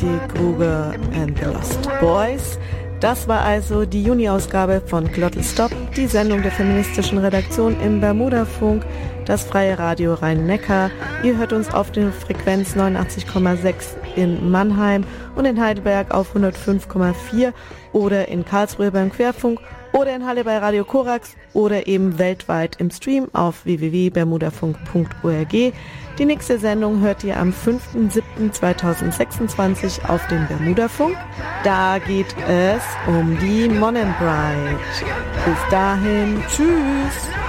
Die Kruger and the Lost Boys. Das war also die Juni-Ausgabe von Glottalstop, die Sendung der feministischen Redaktion im Bermudafunk, das freie Radio Rhein-Neckar. Ihr hört uns auf der Frequenz 89,6 in Mannheim und in Heidelberg auf 105,4 oder in Karlsruhe beim Querfunk oder in Halle bei Radio Korax oder eben weltweit im Stream auf www.bermudafunk.org. Die nächste Sendung hört ihr am 5.7.2026 auf dem Bermudafunk. Da geht es um die Monenbride. Bis dahin, tschüss!